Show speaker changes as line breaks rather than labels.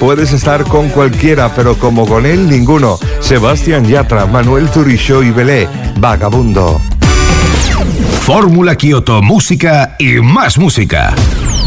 Puedes estar con cualquiera, pero como con él ninguno. Sebastián Yatra, Manuel Turizo y Belé, Vagabundo.
Fórmula Kioto, música y más música.